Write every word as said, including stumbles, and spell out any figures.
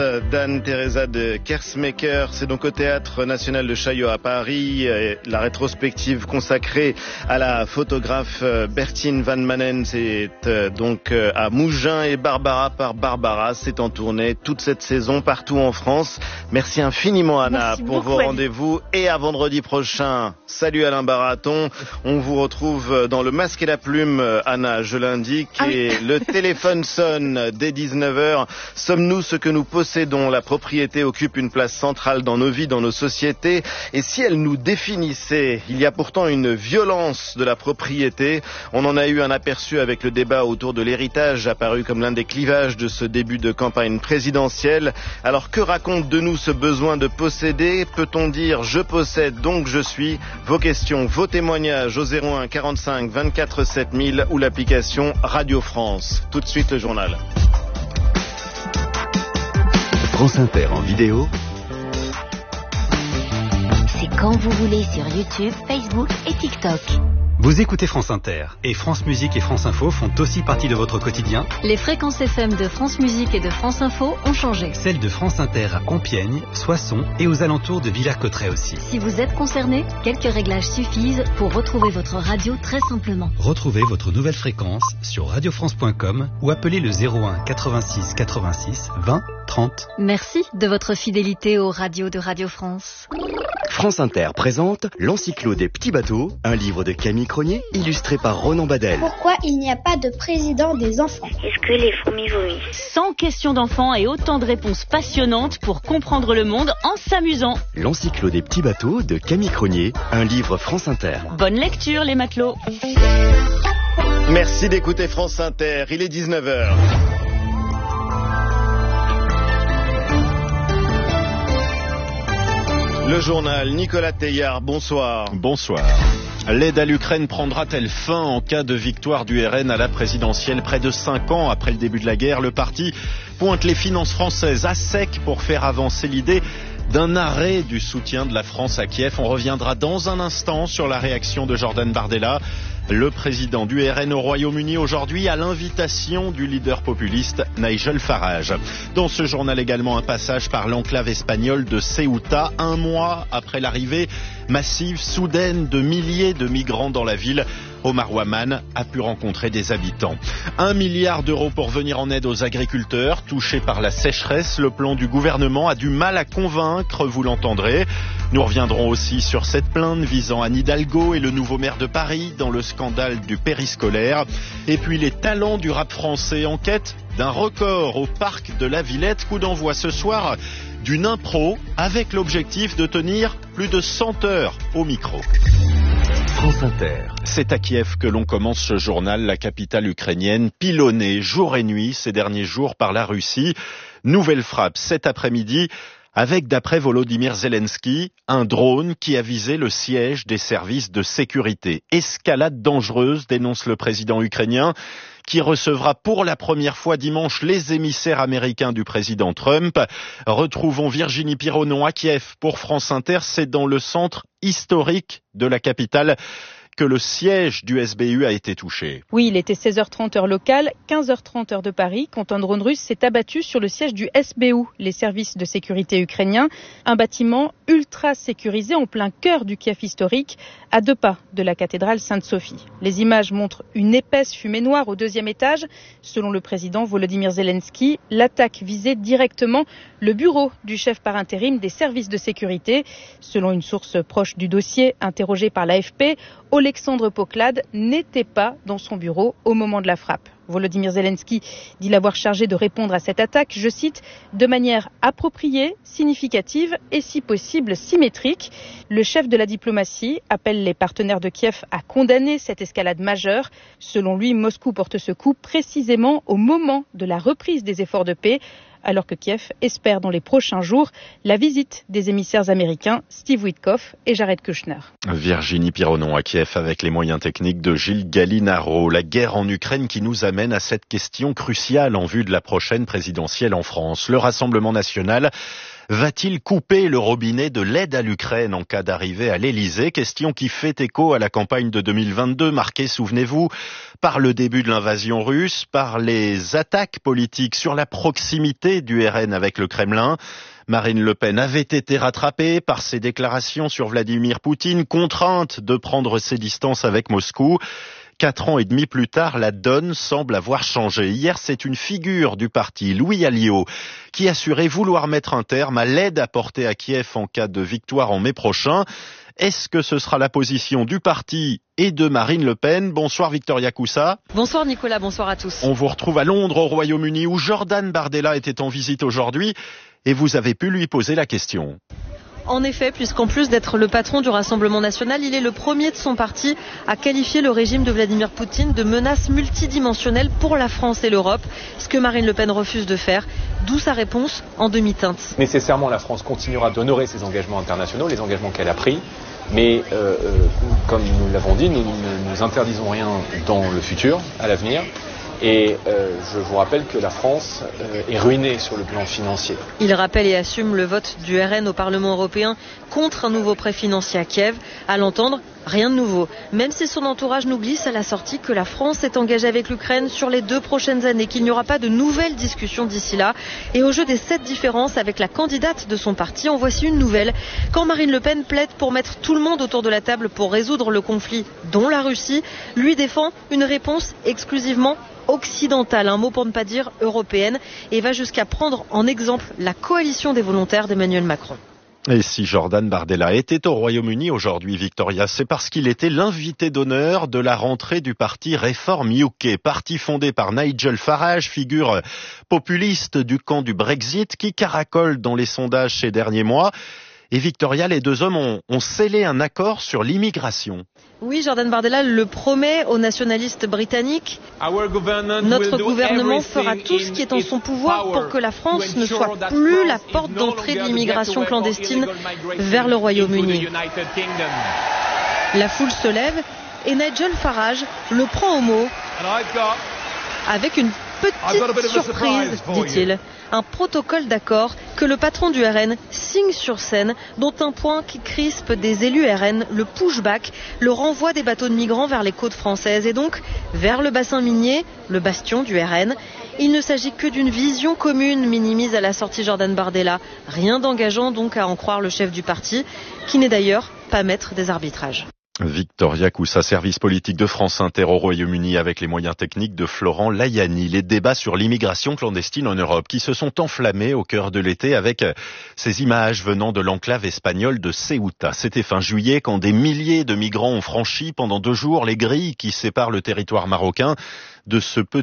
d'Anne-Theresa de Kersmaker, c'est donc au Théâtre National de Chaillot à Paris, la rétrospective consacrée à la photographe Bertine Van Manen, c'est donc à Mougins et Barbara par Barbara, c'est en tournée toute cette saison partout en France. Merci infiniment Anna Merci pour beaucoup, vos rendez-vous et à vendredi prochain. Salut Alain Baraton, on vous retrouve dans Le Masque et la Plume, Anna, je l'indique, ah oui. Et le téléphone sonne dès dix-neuf heures. Sommes-nous ce que nous possédons? Dont la propriété occupe une place centrale dans nos vies, dans nos sociétés. Et si elle nous définissait, il y a pourtant une violence de la propriété. On en a eu un aperçu avec le débat autour de l'héritage, apparu comme l'un des clivages de ce début de campagne présidentielle. Alors que raconte de nous ce besoin de posséder? Peut-on dire je possède donc je suis? Vos questions, vos témoignages au zéro un quarante-cinq vingt-quatre sept mille ou l'application Radio France. Tout de suite le journal. France Inter en vidéo. C'est quand vous voulez sur YouTube, Facebook et TikTok. Vous écoutez France Inter et France Musique et France Info font aussi partie de votre quotidien. Les fréquences F M de France Musique et de France Info ont changé. Celles de France Inter à Compiègne, Soissons et aux alentours de Villers-Cotterêts aussi. Si vous êtes concerné, quelques réglages suffisent pour retrouver votre radio très simplement. Retrouvez votre nouvelle fréquence sur radio france point com ou appelez le zéro un quatre-vingt-six quatre-vingt-six vingt trente. Merci de votre fidélité aux radios de Radio France. France Inter présente l'Encyclo des petits bateaux, un livre de Camille Cronier illustré par Ronan Badel. Pourquoi il n'y a pas de président des enfants? Est-ce que les fourmis vomissent? cent questions d'enfants et autant de réponses passionnantes pour comprendre le monde en s'amusant. L'Encyclo des petits bateaux de Camille Cronier, un livre France Inter. Bonne lecture les matelots. Merci d'écouter France Inter, il est dix-neuf heures. Le journal, Nicolas Teillard, bonsoir. Bonsoir. L'aide à l'Ukraine prendra-t-elle fin en cas de victoire du R N à la présidentielle? Près de cinq ans après le début de la guerre, le parti pointe les finances françaises à sec pour faire avancer l'idée d'un arrêt du soutien de la France à Kiev. On reviendra dans un instant sur la réaction de Jordan Bardella, le président du R N au Royaume-Uni, aujourd'hui à l'invitation du leader populiste Nigel Farage. Dans ce journal également un passage par l'enclave espagnole de Ceuta, un mois après l'arrivée massive, soudaine de milliers de migrants dans la ville. Omar Ouaman a pu rencontrer des habitants. Un milliard d'euros pour venir en aide aux agriculteurs touchés par la sécheresse. Le plan du gouvernement a du mal à convaincre, vous l'entendrez. Nous reviendrons aussi sur cette plainte visant Anne Hidalgo et le nouveau maire de Paris dans le scandale du périscolaire. Et puis les talents du rap français en quête d'un record au parc de la Villette. Coup d'envoi ce soir d'une impro avec l'objectif de tenir plus de cent heures au micro. France Inter. C'est à Kiev que l'on commence ce journal, la capitale ukrainienne, pilonnée jour et nuit ces derniers jours par la Russie. Nouvelle frappe cet après-midi avec, d'après Volodymyr Zelensky, un drone qui a visé le siège des services de sécurité. Escalade dangereuse, dénonce le président ukrainien, qui recevra pour la première fois dimanche les émissaires américains du président Trump. Retrouvons Virginie Pironon à Kiev pour France Inter. C'est dans le centre historique de la capitale que le siège du S B U a été touché. Oui, il était seize heures trente heure locale, quinze heures trente heure de Paris, quand un drone russe s'est abattu sur le siège du S B U, les services de sécurité ukrainiens, un bâtiment ultra sécurisé en plein cœur du Kiev historique, à deux pas de la cathédrale Sainte-Sophie. Les images montrent une épaisse fumée noire au deuxième étage. Selon le président Volodymyr Zelensky, l'attaque visait directement le bureau du chef par intérim des services de sécurité. Selon une source proche du dossier, interrogée par l'A F P, Alexandre Poklad n'était pas dans son bureau au moment de la frappe. Volodymyr Zelensky dit l'avoir chargé de répondre à cette attaque, je cite, de manière appropriée, significative et si possible symétrique. Le chef de la diplomatie appelle les partenaires de Kiev à condamner cette escalade majeure. Selon lui, Moscou porte ce coup précisément au moment de la reprise des efforts de paix, alors que Kiev espère dans les prochains jours la visite des émissaires américains Steve Witkoff et Jared Kushner. Virginie Pironon à Kiev avec les moyens techniques de Gilles Gallinaro. La guerre en Ukraine qui nous amène à cette question cruciale en vue de la prochaine présidentielle en France. Le Rassemblement national Va-t-il couper le robinet de l'aide à l'Ukraine en cas d'arrivée à l'Elysée? Question qui fait écho à la campagne de deux mille vingt-deux, marquée, souvenez-vous, par le début de l'invasion russe, par les attaques politiques sur la proximité du R N avec le Kremlin. Marine Le Pen avait été rattrapée par ses déclarations sur Vladimir Poutine, contrainte de prendre ses distances avec Moscou. Quatre ans et demi plus tard, la donne semble avoir changé. Hier, c'est une figure du parti, Louis Alliot, qui assurait vouloir mettre un terme à l'aide apportée à Kiev en cas de victoire en mai prochain. Est-ce que ce sera la position du parti et de Marine Le Pen? Bonsoir Victoria Coussa. Bonsoir Nicolas, bonsoir à tous. On vous retrouve à Londres, au Royaume-Uni, où Jordan Bardella était en visite aujourd'hui et vous avez pu lui poser la question. En effet, puisqu'en plus d'être le patron du Rassemblement national, il est le premier de son parti à qualifier le régime de Vladimir Poutine de menace multidimensionnelle pour la France et l'Europe, ce que Marine Le Pen refuse de faire, d'où sa réponse en demi-teinte. Nécessairement, la France continuera d'honorer ses engagements internationaux, les engagements qu'elle a pris, mais euh, euh, comme nous l'avons dit, nous ne nous interdisons rien dans le futur, à l'avenir. Et euh, je vous rappelle que la France euh, est ruinée sur le plan financier. Il rappelle et assume le vote du R N au Parlement européen contre un nouveau prêt financier à Kiev. À l'entendre, rien de nouveau. Même si son entourage nous glisse à la sortie que la France est engagée avec l'Ukraine sur les deux prochaines années, qu'il n'y aura pas de nouvelles discussions d'ici là. Et au jeu des sept différences avec la candidate de son parti, en voici une nouvelle. Quand Marine Le Pen plaide pour mettre tout le monde autour de la table pour résoudre le conflit, dont la Russie, lui défend une réponse exclusivement occidentale, un mot pour ne pas dire européenne, et va jusqu'à prendre en exemple la coalition des volontaires d'Emmanuel Macron. Et si Jordan Bardella était au Royaume-Uni aujourd'hui, Victoria, c'est parce qu'il était l'invité d'honneur de la rentrée du parti Reform U K, parti fondé par Nigel Farage, figure populiste du camp du Brexit, qui caracole dans les sondages ces derniers mois. Et Victoria, les deux hommes ont, ont scellé un accord sur l'immigration. Oui, Jordan Bardella le promet aux nationalistes britanniques. Notre gouvernement fera tout ce qui est en son pouvoir pour que la France ne soit plus la porte d'entrée de l'immigration clandestine vers le Royaume-Uni. La foule se lève et Nigel Farage le prend au mot avec une petite surprise, dit-il. Un protocole d'accord que le patron du R N signe sur scène, dont un point qui crispe des élus R N, le pushback, le renvoi des bateaux de migrants vers les côtes françaises et donc vers le bassin minier, le bastion du R N. Il ne s'agit que d'une vision commune, minimise à la sortie Jordan Bardella. Rien d'engageant donc à en croire le chef du parti, qui n'est d'ailleurs pas maître des arbitrages. Victoria Coussa, service politique de France Inter au Royaume-Uni avec les moyens techniques de Florent Layani. Les débats sur l'immigration clandestine en Europe qui se sont enflammés au cœur de l'été avec ces images venant de l'enclave espagnole de Ceuta. C'était fin juillet quand des milliers de migrants ont franchi pendant deux jours les grilles qui séparent le territoire marocain de ce petit